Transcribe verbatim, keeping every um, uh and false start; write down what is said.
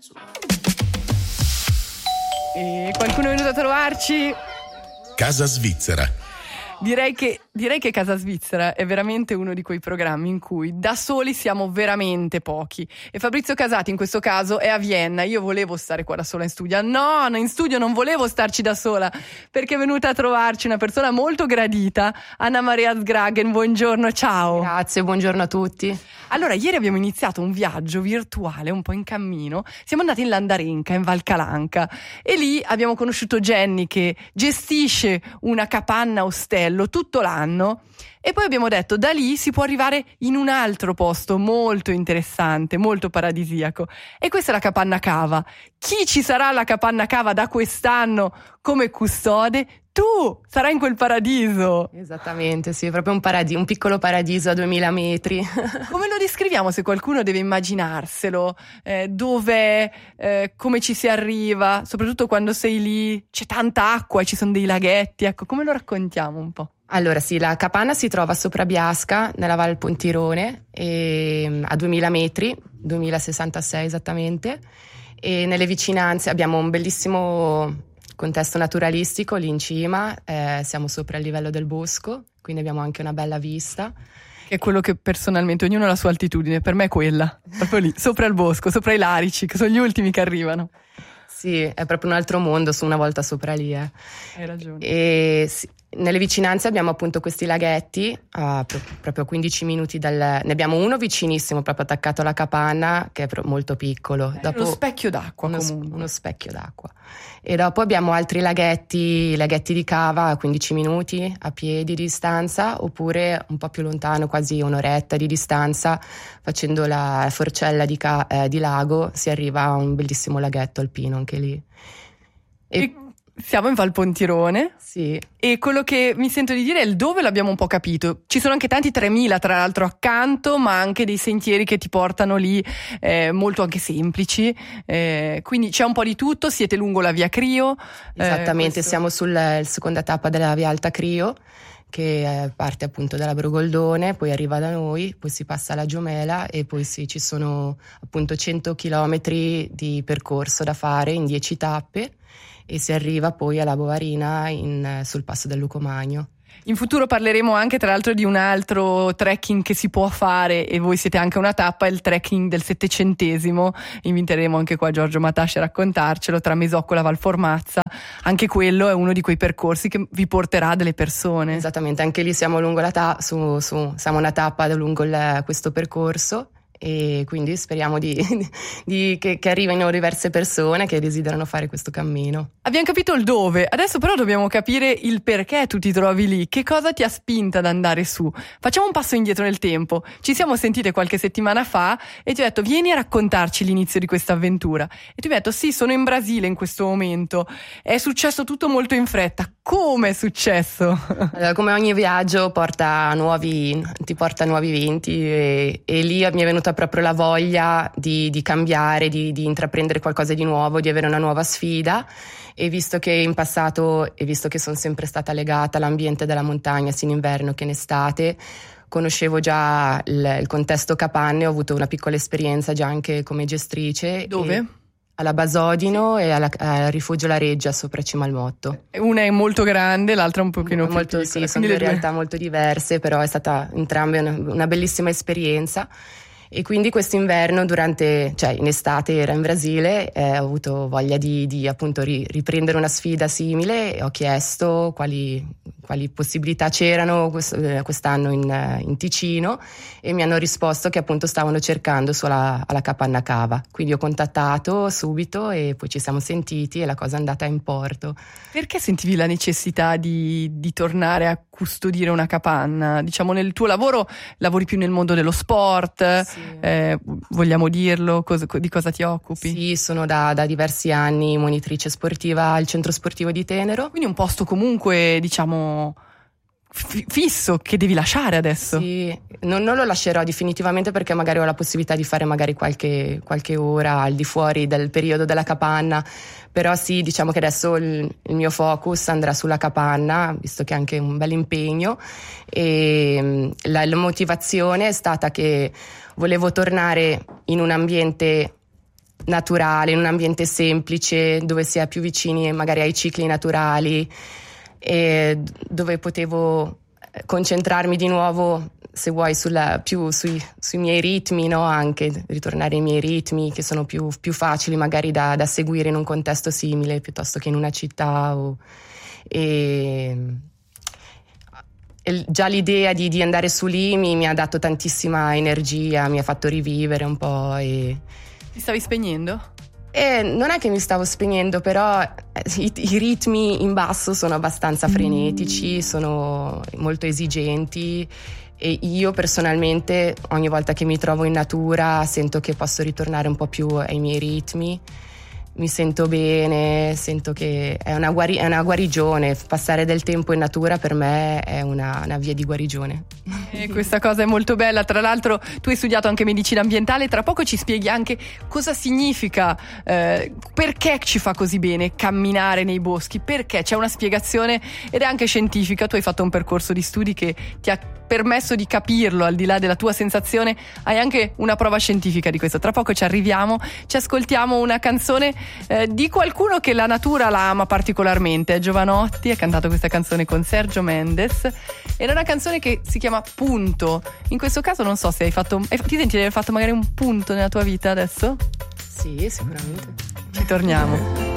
E qualcuno è venuto a trovarci? Casa Svizzera. Direi che, direi che Casa Svizzera è veramente uno di quei programmi in cui da soli siamo veramente pochi. E Fabrizio Casati in questo caso è a Vienna. Io volevo stare qua da sola in studio. No, no, in studio non volevo starci da sola, perché è venuta a trovarci una persona molto gradita, Anna Maria Sgragen. Buongiorno, ciao. Grazie, buongiorno a tutti. Allora, ieri abbiamo iniziato un viaggio virtuale un po' in cammino. Siamo andati in Landarenca, in Val Calanca, e lì abbiamo conosciuto Jenny, che gestisce una capanna ostello tutto l'anno, e poi abbiamo detto da lì si può arrivare in un altro posto molto interessante, molto paradisiaco, e questa è la Capanna Cava. Chi ci sarà alla Capanna Cava da quest'anno come custode? Tu sarai in quel paradiso. Esattamente, sì, è proprio un, paradi- un piccolo paradiso a duemila metri. Come lo descriviamo, se qualcuno deve immaginarselo? Eh, dove, eh, come ci si arriva? Soprattutto quando sei lì, c'è tanta acqua e ci sono dei laghetti, ecco, come lo raccontiamo un po'? Allora sì, la capanna si trova sopra Biasca, nella Val Pontirone, e, a duemila metri, duemilasessantasei esattamente, e nelle vicinanze abbiamo un bellissimo contesto naturalistico lì in cima, eh, siamo sopra il livello del bosco, quindi abbiamo anche una bella vista. Che è quello che personalmente, ognuno ha la sua altitudine, per me è quella, proprio lì, sopra il bosco, sopra i larici, che sono gli ultimi che arrivano. Sì, è proprio un altro mondo su una volta sopra lì. Eh. Hai ragione. E sì, nelle vicinanze abbiamo appunto questi laghetti, a pro- proprio a quindici minuti dal... Ne abbiamo uno vicinissimo, proprio attaccato alla capanna, che è pro- molto piccolo. È Dopo, uno specchio d'acqua uno, comunque. uno specchio d'acqua. E dopo abbiamo altri laghetti, laghetti di cava a quindici minuti a piedi di distanza, oppure un po' più lontano, quasi un'oretta di distanza, facendo la forcella di, ca- eh, di lago, si arriva a un bellissimo laghetto alpino anche lì. E, E siamo in Val Pontirone. sì. E quello che mi sento di dire è il dove l'abbiamo un po' capito. Ci sono anche tanti tremila tra l'altro accanto, ma anche dei sentieri che ti portano lì, eh, molto anche semplici, eh, quindi c'è un po' di tutto. Siete lungo la via Crio. Esattamente, eh, questo... siamo sulla seconda tappa della via Alta Crio, che parte appunto dalla Brogoldone, poi arriva da noi, poi si passa alla Giomela, e poi sì, ci sono appunto cento chilometri di percorso da fare in dieci tappe, e si arriva poi alla Bovarina in, sul passo del Lucomagno. In futuro parleremo anche tra l'altro di un altro trekking che si può fare, e voi siete anche una tappa, il trekking del settecentesimo. Inviteremo anche qua Giorgio Matasci a raccontarcelo, tra Mesoccola e Valformazza. Anche quello è uno di quei percorsi che vi porterà delle persone. Esattamente, anche lì siamo lungo la ta- su, su, siamo una tappa lungo il, questo percorso, e quindi speriamo di, di, che, che arrivino diverse persone che desiderano fare questo cammino. Abbiamo capito il dove, adesso però dobbiamo capire il perché tu ti trovi lì, che cosa ti ha spinta ad andare su. Facciamo un passo indietro nel tempo. Ci siamo sentite qualche settimana fa e ti ho detto vieni a raccontarci l'inizio di questa avventura, e tu mi hai detto sì, sono in Brasile in questo momento, è successo tutto molto in fretta. Come è successo? Allora, come ogni viaggio porta nuovi, ti porta nuovi eventi, e, e lì mi è venuta proprio la voglia di, di cambiare, di, di intraprendere qualcosa di nuovo, di avere una nuova sfida. E visto che in passato, e visto che sono sempre stata legata all'ambiente della montagna sia in inverno che in estate, conoscevo già il, il contesto capanne, ho avuto una piccola esperienza già anche come gestrice. Dove? E alla Basodino e alla, al Rifugio La Reggia sopra Cima al Motto. Una è molto grande, l'altra un pochino più molto, piccola. sì, sono due realtà molto diverse, però è stata entrambe una, una bellissima esperienza. E quindi quest'inverno, durante, cioè in estate era in Brasile, eh, ho avuto voglia di, di appunto ri, riprendere una sfida simile, e ho chiesto quali, quali possibilità c'erano quest, eh, quest'anno in, in Ticino, e mi hanno risposto che appunto stavano cercando sulla, alla Capanna Cava. Quindi ho contattato subito, e poi ci siamo sentiti e la cosa è andata in porto. Perché sentivi la necessità di, di tornare a custodire una capanna? Diciamo, nel tuo lavoro lavori più nel mondo dello sport, Sì. eh, vogliamo dirlo, cosa, di cosa ti occupi? Sì, sono da, da diversi anni monitrice sportiva al centro sportivo di Tenero. Quindi un posto comunque, diciamo, f- fisso, che devi lasciare adesso. Sì, non, non lo lascerò definitivamente, perché magari ho la possibilità di fare magari qualche, qualche ora al di fuori del periodo della capanna, però sì, diciamo che adesso il, il mio focus andrà sulla capanna, visto che è anche un bel impegno, e la, la motivazione è stata che volevo tornare in un ambiente naturale, in un ambiente semplice, dove si è più vicini magari ai cicli naturali e dove potevo concentrarmi di nuovo, se vuoi, sulla, più sui, sui miei ritmi, no? Anche ritornare ai miei ritmi che sono più, più facili magari da, da seguire in un contesto simile piuttosto che in una città. O, e, e già l'idea di, di andare su lì mi, mi ha dato tantissima energia, mi ha fatto rivivere un po'. E, ti stavi spegnendo? E non è che mi stavo spegnendo, però i, i ritmi in basso sono abbastanza frenetici, sono molto esigenti e io personalmente ogni volta che mi trovo in natura sento che posso ritornare un po' più ai miei ritmi, mi sento bene, sento che è una, guari- è una guarigione. Passare del tempo in natura per me è una, una via di guarigione. E questa cosa è molto bella. Tra l'altro tu hai studiato anche medicina ambientale, tra poco ci spieghi anche cosa significa, eh, perché ci fa così bene camminare nei boschi, perché c'è una spiegazione ed è anche scientifica. Tu hai fatto un percorso di studi che ti ha permesso di capirlo, al di là della tua sensazione hai anche una prova scientifica di questo. Tra poco ci arriviamo, ci ascoltiamo una canzone eh, di qualcuno che la natura la ama particolarmente. Giovanotti ha cantato questa canzone con Sergio Mendes ed è una canzone che si chiama Punto. In questo caso non so se hai fatto, hai, ti senti di aver fatto magari un punto nella tua vita adesso? Sì, sicuramente. Ci torniamo.